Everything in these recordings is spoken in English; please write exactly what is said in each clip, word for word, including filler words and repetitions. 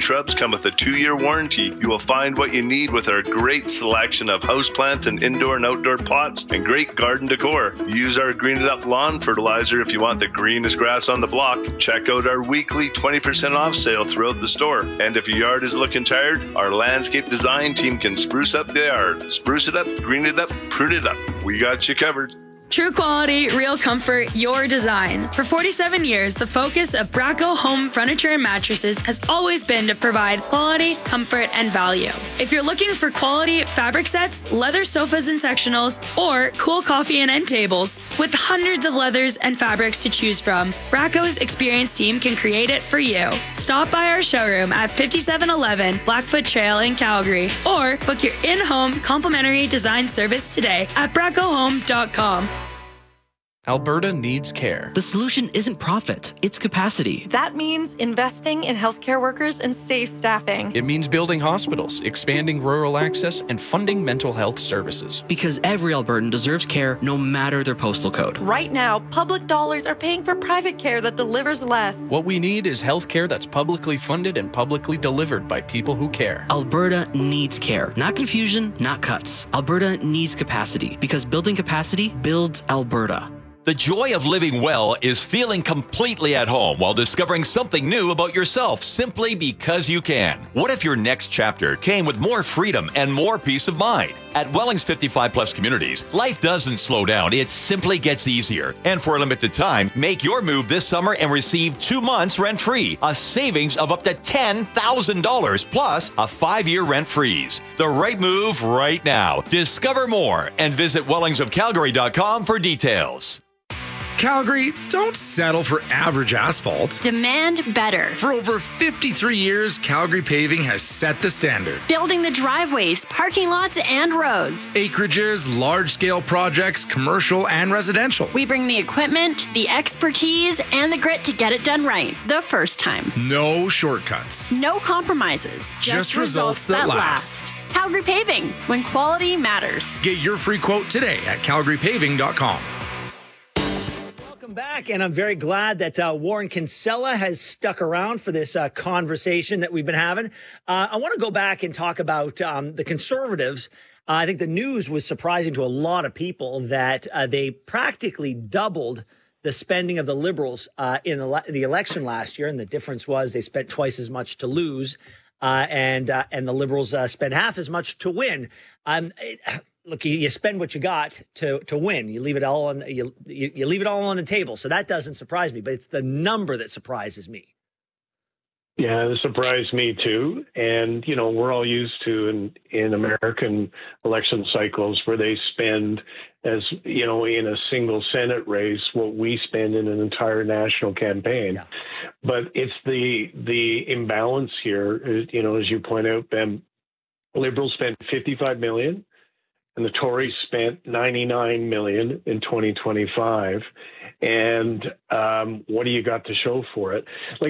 shrubs come with a two-year warranty. You will find what you need with our great selection of houseplants and indoor and outdoor pots and great garden decor. Use our Green It Up lawn fertilizer if you want the greenest grass on the block. Check out our weekly twenty percent off sale throughout the store. And if your yard is looking tired, our landscape design team can spruce up the yard. Spruce it up, green it up, prune it up. We got you covered. True quality, real comfort, your design. For forty-seven years, the focus of Bracco Home Furniture and Mattresses has always been to provide quality, comfort, and value. If you're looking for quality fabric sets, leather sofas and sectionals, or cool coffee and end tables, with hundreds of leathers and fabrics to choose from, Bracco's experienced team can create it for you. Stop by our showroom at fifty-seven eleven Blackfoot Trail in Calgary, or book your in-home complimentary design service today at bracco home dot com. Alberta needs care. The solution isn't profit, it's capacity. That means investing in healthcare workers and safe staffing. It means building hospitals, expanding rural access, and funding mental health services. Because every Albertan deserves care no matter their postal code. Right now, public dollars are paying for private care that delivers less. What we need is healthcare that's publicly funded and publicly delivered by people who care. Alberta needs care. Not confusion, not cuts. Alberta needs capacity, because building capacity builds Alberta. The joy of living well is feeling completely at home while discovering something new about yourself simply because you can. What if your next chapter came with more freedom and more peace of mind? At Welling's fifty-five plus communities, life doesn't slow down, it simply gets easier. And for a limited time, make your move this summer and receive two months rent-free, a savings of up to ten thousand dollars, plus a five-year rent freeze. The right move right now. Discover more and visit wellings of calgary dot com for details. Calgary, don't settle for average asphalt. Demand better. For over fifty-three years, Calgary Paving has set the standard. Building the driveways, parking lots, and roads. Acreages, large-scale projects, commercial and residential. We bring the equipment, the expertise, and the grit to get it done right the first time. No shortcuts. No compromises. Just, Just results, results that, that last. last. Calgary Paving, when quality matters. Get your free quote today at calgary paving dot com. Back, and I'm very glad that uh, Warren Kinsella has stuck around for this uh, conversation that we've been having. Uh, I want to go back and talk about um, the Conservatives. Uh, I think the news was surprising to a lot of people that uh, they practically doubled the spending of the Liberals uh, in the, the election last year, and the difference was they spent twice as much to lose, uh, and uh, and the Liberals uh, spent half as much to win. Um, it, Look, you, you spend what you got to to win. You leave it all on you, you you leave it all on the table. So that doesn't surprise me, but it's the number that surprises me. Yeah, it surprised me too. And you know, we're all used to in in American election cycles where they spend, as you know, in a single Senate race what we spend in an entire national campaign. Yeah. But it's the the imbalance here. You know, as you point out, Ben, Liberals spent fifty-five million dollars. And the Tories spent ninety-nine million dollars in twenty twenty-five. And um, what do you got to show for it? Like,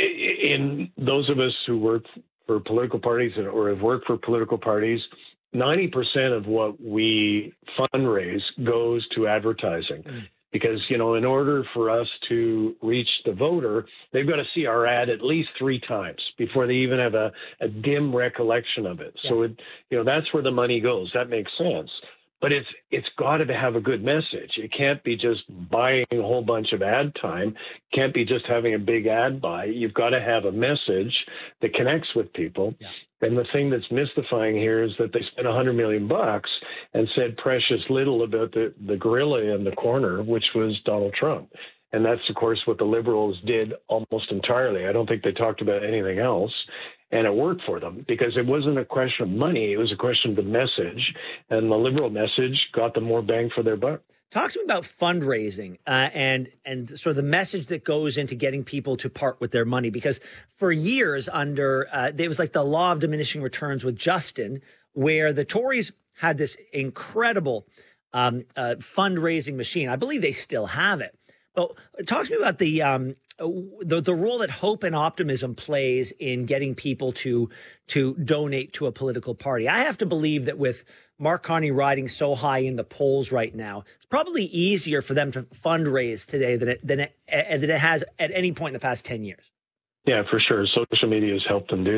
in those of us who work for political parties or have worked for political parties, ninety percent of what we fundraise goes to advertising. Mm. Because, you know, in order for us to reach the voter, they've got to see our ad at least three times before they even have a, a dim recollection of it. Yeah. So, it, you know, that's where the money goes. That makes sense. But it's it's got to have a good message. It can't be just buying a whole bunch of ad time. It can't be just having a big ad buy. You've got to have a message that connects with people. Yeah. And the thing that's mystifying here is that they spent a hundred million bucks and said precious little about the, the gorilla in the corner, which was Donald Trump. And that's, of course, what the Liberals did almost entirely. I don't think they talked about anything else. And it worked for them because it wasn't a question of money. It was a question of the message. And the Liberal message got them more bang for their buck. Talk to me about fundraising uh, and and sort of the message that goes into getting people to part with their money. Because for years under, uh, it was like the law of diminishing returns with Justin, where the Tories had this incredible um, uh, fundraising machine. I believe they still have it. But talk to me about the um, the the role that hope and optimism plays in getting people to to donate to a political party. I have to believe that with Mark Carney riding so high in the polls right now, it's probably easier for them to fundraise today than it than it, than it has at any point in the past ten years. Yeah, for sure. Social media has helped them do